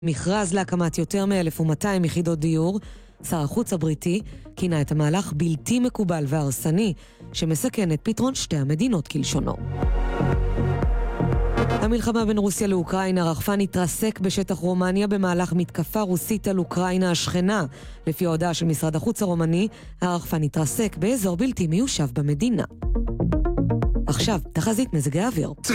מכרז להקמת יותר מ-1,200 יחידות דיור, שר החוץ הבריטי כינה את המהלך בלתי מקובל והרסני, שמסכן את פתרון שתי המדינות כלשונו. המלחמה בין רוסיה לאוקראינה, הרחפן התרסק בשטח רומניה במהלך מתקפה רוסית על אוקראינה השכנה. לפי ההודעה של משרד החוץ הרומני, הרחפן התרסק באזור בלתי מיושב במדינה. עכשיו, תחזית מזג האוויר.